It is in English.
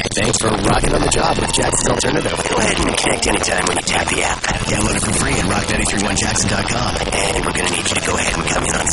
Thanks for rocking on the job with Jackson's Alternative. Go ahead and connect anytime when you tap the app. Download it for free at rock931jackson.com. And we're going to need you to go ahead and come in on